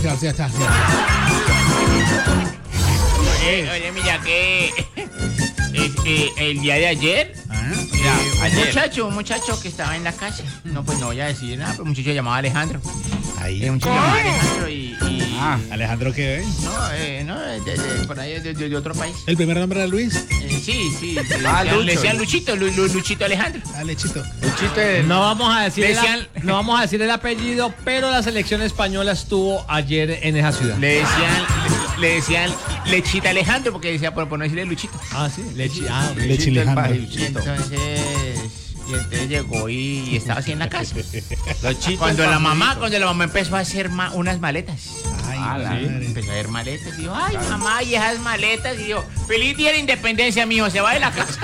Oye, mira que el día de ayer, un muchacho que estaba en la calle, no, pues no voy a decir nada, pero un muchacho llamado Alejandro. Ahí. Un muchacho llamado Alejandro ¿Alejandro qué? por ahí de otro país. ¿El primer nombre era Luis? Sí. Lucho. Le decían Luchito, Luchito Alejandro. Lechito. No vamos a decir el apellido, pero la selección española estuvo ayer en esa ciudad. Le decían Lechita Alejandro, porque decía por no decirle Luchito. Sí, Lechito Alejandro. Y entonces llegó y estaba así en la casa. Cuando la mamá empezó a hacer unas maletas. Empezó a hacer maletas y dijo, ay, mamá, y esas maletas. Y dijo, feliz día de independencia, mijo, se va de la casa.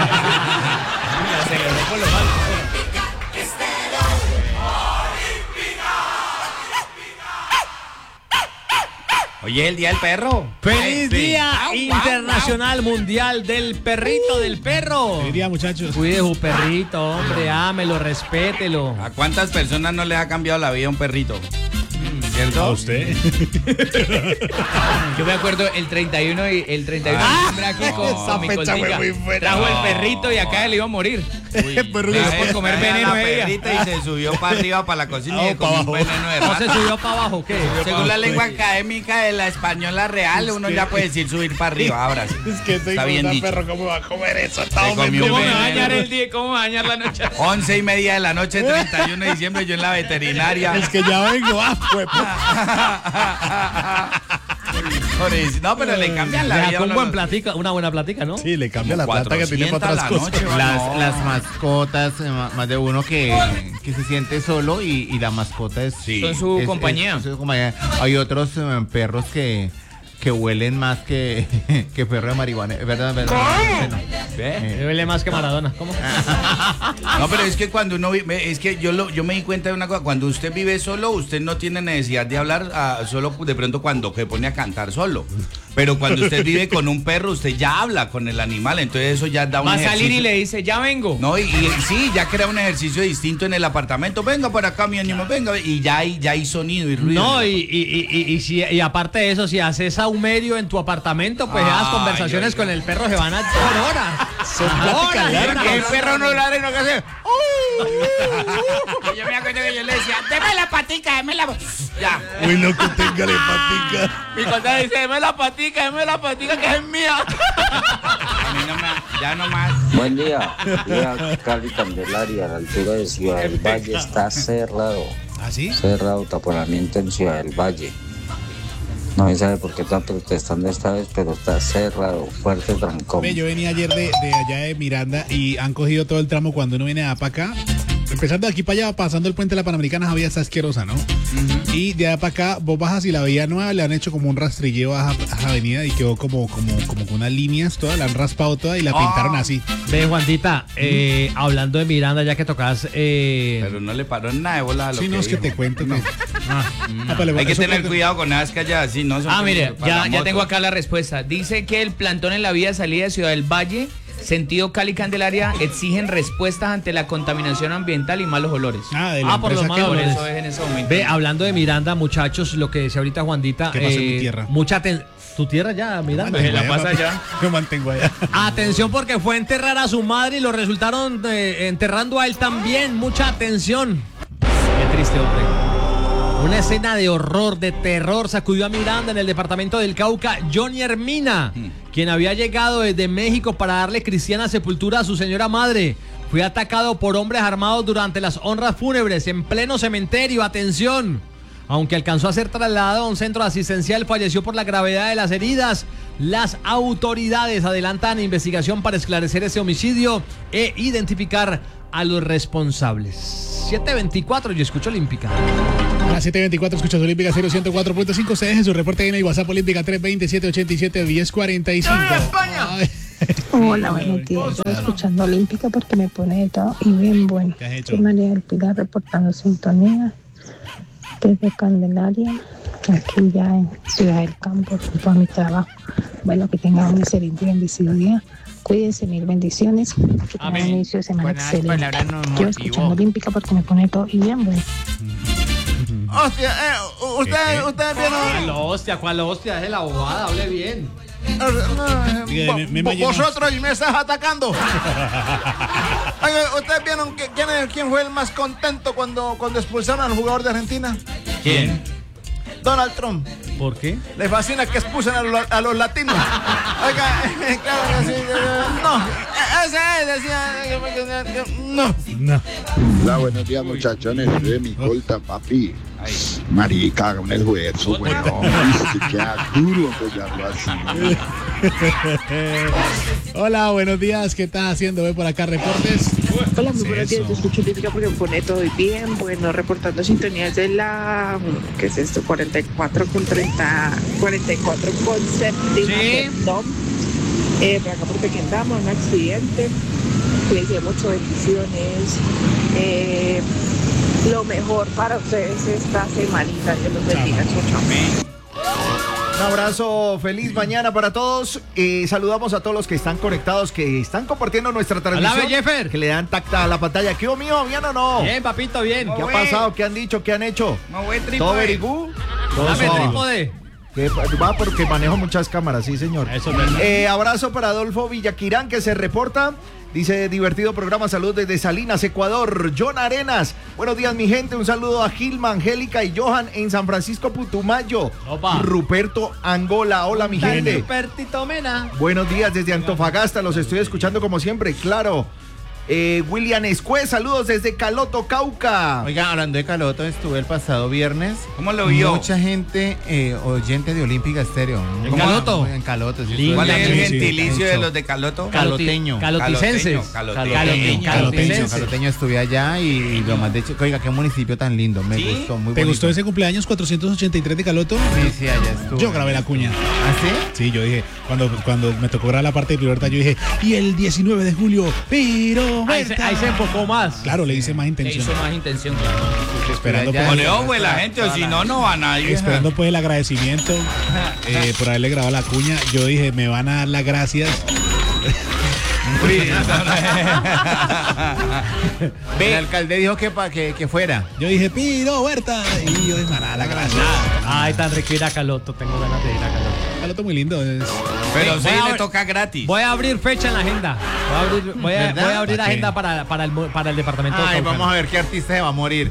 Oye, el día del perro. ¡Feliz Día Internacional Mundial del Perrito, del perro! Feliz día, muchachos. Cuide su perrito, hombre, ámelo, respételo. ¿A cuántas personas no les ha cambiado la vida un perrito? ¿Cierto? ¿A usted? Yo me acuerdo el 31 de diciembre aquí con mi coltica. Trajo el perrito y acá le iba a morir. Por comer veneno la ella. perrita y se subió para arriba para la cocina y le comió un veneno de ¿No se rata. subió para abajo? ¿Qué? Según la lengua académica de la española real, uno ya puede decir subir para arriba. Ahora sí. Es que Está bien dicho. perro, ¿cómo va a comer eso? Se comió ¿Cómo un me va a veneno. dañar el día? ¿Cómo me va a dañar la noche? 11:30 de la noche, 31 de diciembre, yo en la veterinaria. Es que ya vengo, No, pero le cambian la vida. Una buena plática, ¿no? Sí, le cambia la plata que tiene para otras cosas. Las mascotas, más de uno que se siente solo y la mascota es Son su compañía. Hay otros perros que huelen más que perro de marihuana. ¿Verdad? Huele más que Maradona. ¿Cómo? No, pero es que cuando uno vive, es que yo me di cuenta de una cosa, cuando usted vive solo, usted no tiene necesidad de hablar solo de pronto cuando se pone a cantar solo. Pero cuando usted vive con un perro, usted ya habla con el animal, entonces eso ya da un ejercicio. Va a salir y le dice, ya vengo. No, y sí, ya crea un ejercicio distinto en el apartamento. Venga para acá, mi animal, venga. Y ya hay sonido y ruido. No, y aparte de eso, si haces saumerio en tu apartamento, pues las conversaciones con el perro se van a por horas. Son pláticas largas. El perro no ladra y no hace. Yo me acuerdo que yo le decía, deme la patica, deme la. Ya. Uy, no que tenga la patica. Mi contador dice, deme la patica que es mía. A mí ya no más. Buen día. Vía Cali Candelaria, a la altura de Ciudad del Valle, está cerrado. ¿Ah, sí? Cerrado, taponamiento en Ciudad del Valle. No se sabe por qué están protestando esta vez, pero está cerrado, fuerte trancón. Yo venía ayer de allá de Miranda y han cogido todo el tramo cuando uno viene de para acá. Empezando de aquí para allá, pasando el puente de la Panamericana, esa vía está asquerosa, ¿no? Y de allá para acá, vos bajas y la vía nueva le han hecho como un rastrilleo a esa avenida y quedó como con unas líneas todas, la han raspado toda y la pintaron así. Ve, Juanita, hablando de Miranda, ya que tocas... Pero no le paró nada de bola a lo sí, que no, es que dijo. te cuento. No. Hay que tener cuidado con esas calles así, ¿no? Mire, ya tengo acá la respuesta. Dice que el plantón en la vía de salida de Ciudad del Valle, sentido Cali Candelaria, exigen respuestas ante la contaminación ambiental y malos olores. Por los malos olores. Eso es en ese momento. Ve, hablando de Miranda, muchachos, lo que decía ahorita Juanita. ¿Qué pasa en mi tierra? ¿Tu tierra ya, Miranda? La pasa allá. Yo mantengo allá. Atención, porque fue a enterrar a su madre y lo resultaron enterrando a él también. Mucha atención. Qué triste, hombre. Una escena de horror, de terror, sacudió a Miranda en el departamento del Cauca. Johnny Hermina, quien había llegado desde México para darle cristiana sepultura a su señora madre, fue atacado por hombres armados durante las honras fúnebres en pleno cementerio. Atención. Aunque alcanzó a ser trasladado a un centro asistencial, falleció por la gravedad de las heridas. Las autoridades adelantan investigación para esclarecer ese homicidio e identificar a los responsables. 7:24, yo escucho Olímpica. A las 7:24 escuchas Olímpica 104.5. Se deje su reporte en el WhatsApp Olímpica 320-787-1045. Hola, buenos días. Yo escuchando Olímpica porque me pone de todo y bien bueno. ¿Qué has hecho? Soy María del Pilar reportando sintonía desde Candelaria, aquí ya en Ciudad del Campo, junto a mi trabajo. Bueno, que tengan un excelente y bendecido día. Cuídense, mil bendiciones. Que tengan un inicio de semana excelente. Yo escuchando Olímpica porque me pone todo y bien bueno. Hostia, ustedes vieron... ¿Cuál hostia? Es la bobada, hable bien. Vosotros me estás atacando. Oiga, ¿ustedes vieron quién fue el más contento cuando expulsaron al jugador de Argentina? ¿Quién? Donald Trump. ¿Por qué? Les fascina que expulsen a los latinos. Oiga, claro que sí. No, ese es, decía. No. Hola, buenos días, muchachones. De mi colta, papi. Marica, haga un esfuerzo, bueno. Se queda duro apoyarlo así. Hola, buenos días. ¿Qué estás haciendo? Ve por acá reportes. Hola, muy buenos días. Te escucho típica porque me pone todo bien. Bueno, reportando sintonías de la... ¿Qué es esto? 44 con 30... 44 con séptima. Sí. Perdón. Por acá por Pequendama, un accidente. Cuídense mucho, bendiciones. Lo mejor para ustedes esta semanita. Dios los bendiga. Chao. Un abrazo, feliz mañana para todos. Saludamos a todos los que están conectados, que están compartiendo nuestra transmisión. Hola, Jeffer. Que le dan tacta a la pantalla. ¿Qué mío? ¿Bien o no? Bien, papito, bien. ¿Qué ha pasado? ¿Qué han dicho? ¿Qué han hecho? No, güey, ¿Todo very good? Dame el trípode. Va porque manejo muchas cámaras, sí, señor. Eso es verdad. Abrazo para Adolfo Villaquirán, que se reporta. Dice, divertido programa, salud desde Salinas, Ecuador. John Arenas, buenos días mi gente, un saludo a Gilma, Angélica y Johan en San Francisco Putumayo. Opa. Ruperto Angola, hola mi gente. Rupertito Mena. Buenos días desde Antofagasta, los estoy escuchando como siempre, claro. William Escue, saludos desde Caloto, Cauca. Oiga, hablando de Caloto, estuve el pasado viernes. ¿Cómo lo vio? Mucha gente oyente de Olímpica Estéreo. ¿En Caloto? En Caloto, sí. Linda. ¿Cuál es el Sí, gentilicio sí. de los de Caloto? Caloteño. Caloticenses. Caloteño, estuve allá y lo más de chico. Oiga, qué municipio tan lindo, me gustó, muy bonito. ¿Te gustó ese cumpleaños 483 de Caloto? Sí, allá estuve. Yo grabé la cuña. ¿Ah, sí? Sí, yo dije, cuando me tocó grabar la parte de Libertad, yo dije, y el 19 de julio, pero Ahí se enfocó más. Claro, le hice más intención. más intención, claro. Esperando Ya, pues, Poneo, güey, la gente, o si no, no va nadie. esperando pues el agradecimiento por haberle grabado la cuña. Yo dije, me van a dar las gracias. El alcalde dijo que fuera. Yo dije, Piro, Huerta. Y yo dije, me van a dar las gracias. Ay, tan rico ir a Caloto. Tengo ganas de ir a Caloto. Caloto muy lindo. Pero sí Voy a- le toca gratis. Voy a abrir fecha en la agenda. Voy a abrir ¿Para qué? agenda para el departamento de Ay, Cauca. vamos a ver qué artista se va a morir.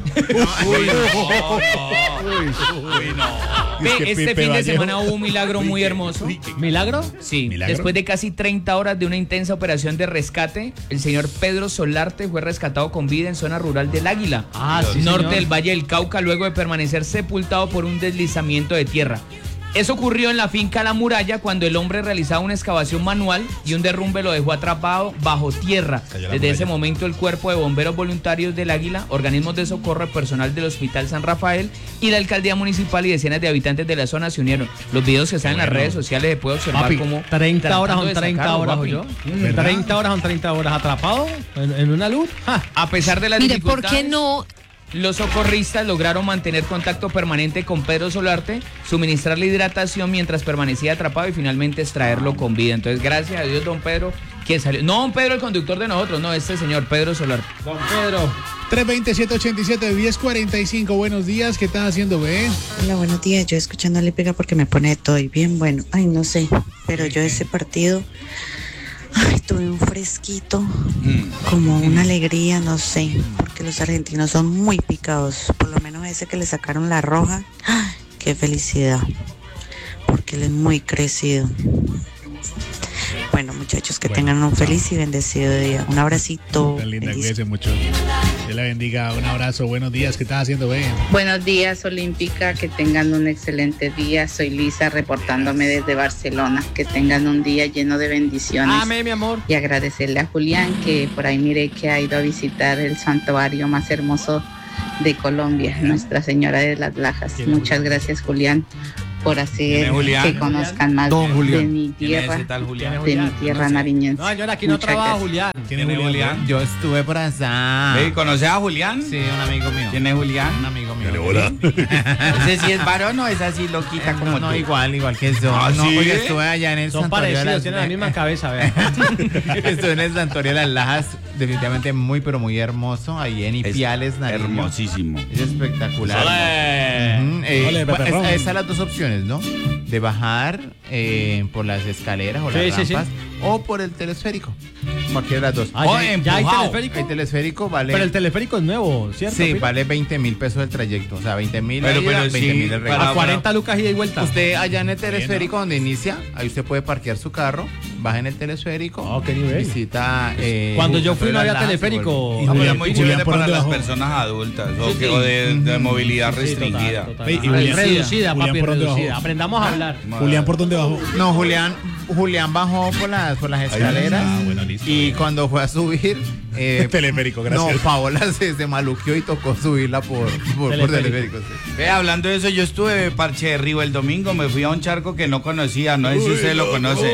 Ve, que este Pipe fin de Vallejo. semana hubo un milagro muy hermoso. ¿Milagro? Sí, ¿Milagro? después de casi 30 horas de una intensa operación de rescate, el señor Pedro Solarte fue rescatado con vida en zona rural del Águila, Sí, norte señor. del Valle del Cauca, luego de permanecer sepultado por un deslizamiento de tierra. Eso ocurrió en la finca La Muralla cuando el hombre realizaba una excavación manual y un derrumbe lo dejó atrapado bajo tierra. Cayó la Desde ese muralla. momento el cuerpo de bomberos voluntarios del Águila, organismos de socorro, personal del Hospital San Rafael y la alcaldía municipal y decenas de habitantes de la zona se unieron. Los videos que están en las redes sociales se puede observar Papi, como 30 horas tratando son de 30 sacarlo, horas, papi. yo. 30 horas son 30 horas atrapado en una luz. Ja. A pesar de las Mire, ¿por dificultades, qué no? los socorristas lograron mantener contacto permanente con Pedro Solarte, suministrarle hidratación mientras permanecía atrapado y finalmente extraerlo con vida. Entonces, gracias a Dios, don Pedro, que salió. No don Pedro, el conductor de nosotros, no, este señor, Pedro Solarte. Don Pedro. 320-787-1045. Buenos días, ¿qué estás haciendo, ve? Hola, buenos días. Yo escuchando a Lípica porque me pone todo y bien bueno. Ay, no sé, pero yo ese partido, tuve un fresquito, como una alegría, no sé, porque los argentinos son muy picados. Por lo menos ese que le sacaron la roja, ¡ay, qué felicidad! Porque él es muy crecido. Bueno, muchachos, que tengan un feliz y bendecido día. Un abracito. Tan linda, Bendiciones. cuídese mucho. Dios la bendiga. Un abrazo. Buenos días, ¿qué estás haciendo, ve? Buenos días, Olímpica, que tengan un excelente día. Soy Lisa, reportándome desde Barcelona. Que tengan un día lleno de bendiciones. Amén, mi amor. Y agradecerle a Julián, que por ahí miré que ha ido a visitar el santuario más hermoso de Colombia, Nuestra Señora de las Lajas. Muchas gracias, Julián, por hacer Julián? que conozcan más Don Julián. de mi ¿Quién es tierra, ese tal Julián? de mi tierra nariñense. No, yo aquí no Muchas trabajo, gracias. Julián. ¿Quién es Julián? Yo estuve por allá. ¿Conoces a Julián? Sí, un amigo mío. ¿Quién es Julián? Un amigo mío. ¿Ese sí es varón o es así loquita como No, tú? igual que yo. ¿Ah, no, sí? porque estuve allá en el Son santuario de parecidos, las... tienen la misma cabeza, vean. Estuve en el santuario de las Lajas, definitivamente muy, pero muy hermoso. Ahí en Ipiales, Nariño. Hermosísimo. Es espectacular. Ole, Peperrón. Esas son las dos opciones, ¿no? De bajar por las escaleras o las Sí. rampas o por el telesférico. Cualquiera de las dos. Ah, O ya hay empujado. teleférico. El telesférico vale... Pero el teleférico es nuevo, ¿cierto? Sí, Mira. vale 20.000 pesos el trayecto. O sea, 20.000 Pero sí, 20.000 el regreso. A 40 lucas ida y vuelta. Usted allá en el telesférico donde inicia, ahí usted puede parquear su carro, baja en el telesférico, Oh, qué nivel. visita... Cuando yo fui no había Las Lajas, teleférico. y Ah, pero Julián, es muy Julián, chévere ¿por para dónde las bajó? personas adultas o, Sí, que- sí. o de movilidad Sí, restringida. total. Ey, y Julián- Reducida, Julián, papi, ¿por dónde reducida. bajó? Aprendamos a hablar. Julián, ¿por dónde bajó? No, Julián bajó por las escaleras bueno, listo. y cuando fue a subir... Teleférico, gracias. No, Paola se maluqueó y tocó subirla por teleférico. Sí. Ve, hablando de eso, yo estuve de Parche de Río el domingo, me fui a un charco que no conocía, no sé si ustedes lo conocen.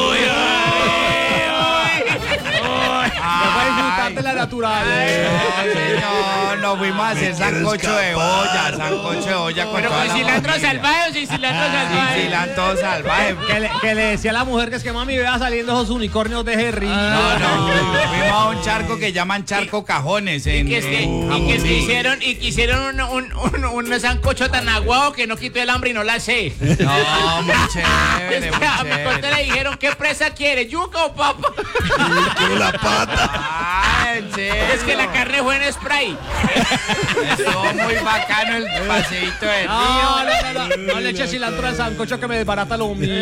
Para disfrutar de la naturaleza. No, señor, nos fuimos a hacer sancocho de olla con Pero toda con la cilantro familia. salvaje o sin cilantro salvaje. Sin cilantro salvaje. Que le decía a la mujer que es que mami vea saliendo esos unicornios de Jerry. No, fuimos a un charco que llaman Charco Cajones. En, Y quisieron un sancocho tan aguado que no quitó el hambre y no la sé. No, muy chévere, muy A mi corte chévere. le dijeron, ¿qué presa quiere? ¿Yuca o papa? Quiero la pata. Ah, en serio. Es que la carne fue en spray. Estuvo muy bacano el paseíto del río. No le eches cilantro al sancocho que me desbarata lo mío.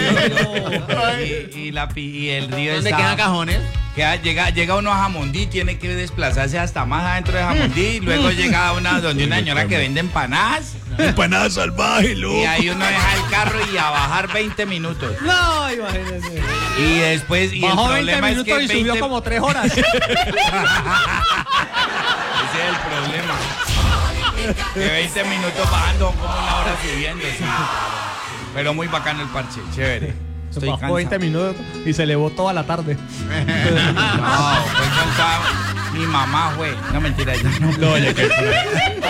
Y el río ¿Dónde está... quedan cajones? Llega uno a Jamundí, tiene que desplazarse hasta más adentro de Jamundí, y luego llega donde una señora que vende empanadas. Empanada salvaje, loco. Y ahí uno deja el carro y a bajar 20 minutos. No, imagínese. Y después, y Bajó el 20 problema es minutos que y subió como 3 horas. Ese es el problema. Que 20 minutos bajando, como una hora subiendo. Sí. Pero muy bacano el parche, chévere. Estoy Bajó 20 minutos y se elevó toda la tarde. No, fue con toda mi mamá, güey. No, mentira, ella no. No, ya que